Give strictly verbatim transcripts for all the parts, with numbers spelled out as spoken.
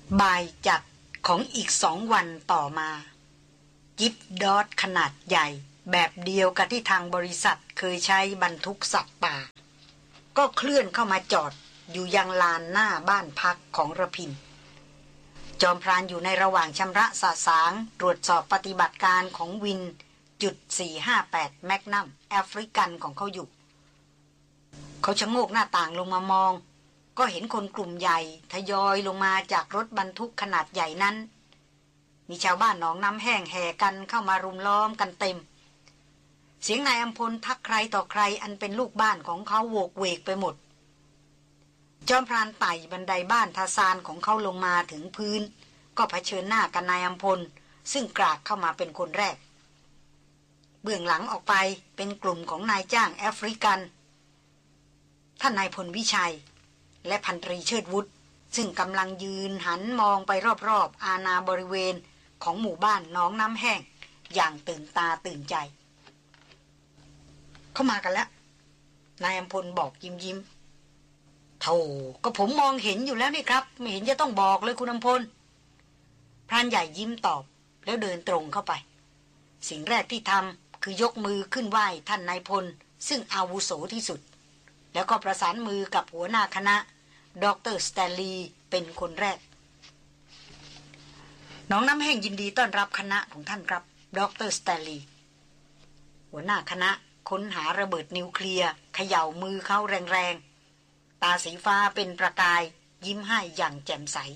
บ่ายจัดของอีกสองวันต่อมาจิ๊บดอทขนาดใหญ่แบบเดียวกับที่ทางบริษัทเคยใช้บรรทุกสัตว์ป่าก็เคลื่อนเข้ามาจอดอยู่ยังลานหน้าบ้านพักของระพินจอมพรานอยู่ในระหว่างชำระสะสางตรวจสอบปฏิบัติการของวินจุดสี่ห้าแปดแมกนัมแอฟริกันของเขาอยู่เขาชะโงกหน้าต่างลงมามองก็เห็นคนกลุ่มใหญ่ทยอยลงมาจากรถบรรทุกขนาดใหญ่นั้นมีชาวบ้านหนองน้ำแห้งแห่กันเข้ามารุมล้อมกันเต็มเสียงนายอำพลทักใครต่อใครอันเป็นลูกบ้านของเขาโวกเวกไปหมดจอมพรานไต่บันไดบ้านทาซานของเขาลงมาถึงพื้นก็เผชิญหน้ากับนายอำพลซึ่งกรากเข้ามาเป็นคนแรกเบื้องหลังออกไปเป็นกลุ่มของนายจ้างแอฟริกันท่านนายพลวิชัยและพันตรีเชิดวุฒิซึ่งกำลังยืนหันมองไปรอบๆอาณาบริเวณของหมู่บ้านน้องน้ำแห้งอย่างตื่นตาตื่นใจเข้ามากันแล้วนายอำพลบอกยิ้มยิ้มโธ่ก็ผมมองเห็นอยู่แล้วนี่ครับไม่เห็นจะต้องบอกเลยคุณอำพลพรานใหญ่ยิ้มตอบแล้วเดินตรงเข้าไปสิ่งแรกที่ทำคือยกมือขึ้นไหว้ท่านนายพลซึ่งอาวุโสที่สุดแล้วก็ประสานมือกับหัวหน้าคณะดร.สแตนลีย์เป็นคนแรกน้องน้ำแห้งยินดีต้อนรับคณะของท่านครับดร.สแตนลีย์หัวหน้าคณะค้นหาระเบิดนิวเคลียร์เขย่ามือเขาแรงๆตาสีฟ้าเป็นประกายยิ้มให้อย่างแจ่มใส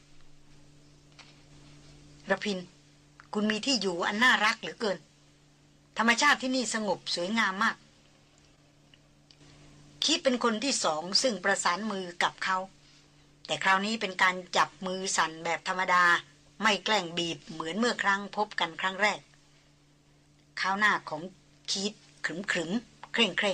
ระพินคุณมีที่อยู่อันน่ารักเหลือเกินธรรมชาติที่นี่สงบสวยงามมากคิดเป็นคนที่สองซึ่งประสานมือกับเขาแต่คราวนี้เป็นการจับมือสั่นแบบธรรมดาไม่แกล้งบีบเหมือนเมื่อครั้งพบกันครั้งแรกข้าวหน้าของคิดขรึมขรึมเคร่งเคร่ง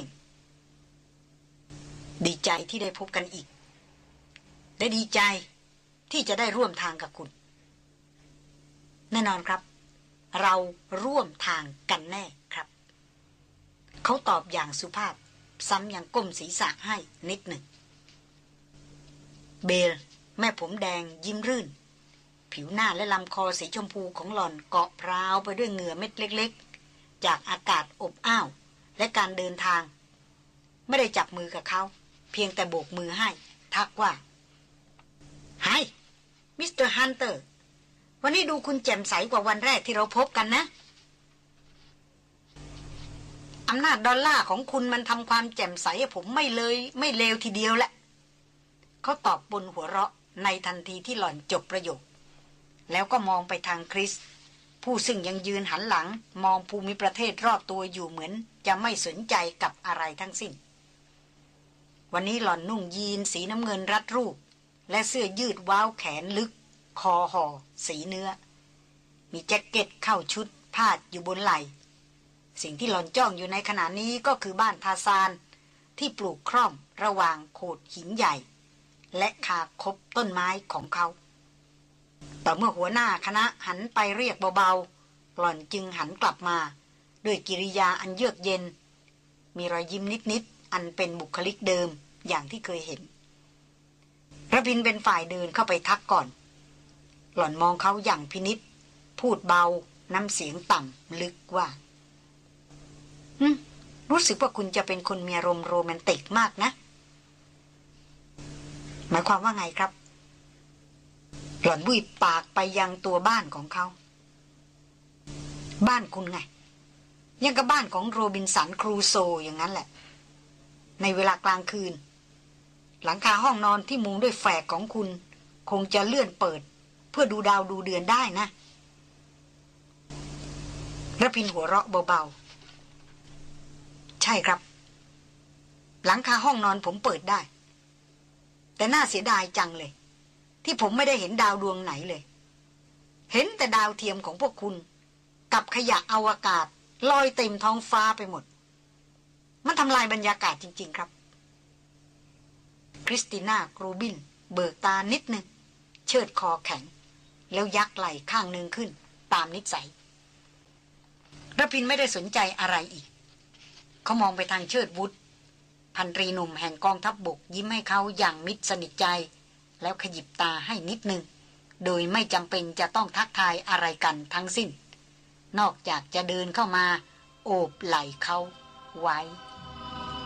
ดีใจที่ได้พบกันอีกและดีใจที่จะได้ร่วมทางกับคุณแน่นอนครับเราร่วมทางกันแน่ครับเขาตอบอย่างสุภาพซ้ำยังก้มศีรษะให้นิดหนึ่งเบลแม่ผมแดงยิ้มรื่นผิวหน้าและลำคอสีชมพูของหล่อนเกาะพราวไปด้วยเหงื่อเม็ดเล็กๆจากอากาศอบอ้าวและการเดินทางไม่ได้จับมือกับเขาเพียงแต่โบกมือให้ทักว่าไฮมิสเตอร์ฮันเตอร์วันนี้ดูคุณแจ่มใสกว่าวันแรกที่เราพบกันนะอำนาจดอลลาร์ของคุณมันทำความแจ่มใสให้ผมไม่เลยไม่เลวทีเดียวแหละเขาตอบบนหัวเราะในทันทีที่หล่อนจบประโยคแล้วก็มองไปทางคริสผู้ซึ่งยังยืนหันหลังมองภูมิประเทศรอบตัวอยู่เหมือนจะไม่สนใจกับอะไรทั้งสิ้นวันนี้หล่อนนุ่งยีนสีน้ำเงินรัดรูปและเสื้อยืดว้าวแขนลึกคอห่อสีเนื้อมีแจ็คเก็ตเข้าชุดพาดอยู่บนไหล่สิ่งที่หล่อนจ้องอยู่ในขณะนี้ก็คือบ้านทาซานที่ปลูกคร่อมระหว่างโขดหินใหญ่และคาคบต้นไม้ของเขาต่อเมื่อหัวหน้าคณะหันไปเรียกเบาๆหล่อนจึงหันกลับมาด้วยกิริยาอันเยือกเย็นมีรอยยิ้มนิดๆอันเป็นบุคลิกเดิมอย่างที่เคยเห็นระพินเป็นฝ่ายเดินเข้าไปทักก่อนหล่อนมองเขาอย่างพินิจพูดเบาน้ำเสียงต่ำลึกว่าฮึรู้สึกว่าคุณจะเป็นคนมีอารมณ์โรแมนติกมากนะหมายความว่าไงครับหล่อนบุยปากไปยังตัวบ้านของเขาบ้านคุณไงยังกับบ้านของโรบินสันครูโซอย่างนั้นแหละในเวลากลางคืนหลังคาห้องนอนที่มุงด้วยแฝกของคุณคงจะเลื่อนเปิดเพื่อดูดาวดูเดือนได้นะระพินหัวเราะเบาๆใช่ครับหลังคาห้องนอนผมเปิดได้แต่น่าเสียดายจังเลยที่ผมไม่ได้เห็นดาวดวงไหนเลยเห็นแต่ดาวเทียมของพวกคุณกับขยะอวกาศลอยเต็มท้องฟ้าไปหมดมันทำลายบรรยากาศจริงๆครับคริสติน่ากรูบินเบิกตานิดนึงเชิดคอแข็งแล้วยักไหล่ข้างหนึ่งขึ้นตามนิสัยระพินไม่ได้สนใจอะไรอีกเขามองไปทางเชิดวุฒพันตรีหนุ่มแห่งกองทัพบกยิ้มให้เขาอย่างมิตรสนิทใจแล้วขยิบตาให้นิดนึงโดยไม่จำเป็นจะต้องทักทายอะไรกันทั้งสิ้นนอกจากจะเดินเข้ามาโอบไหล่เขาไว้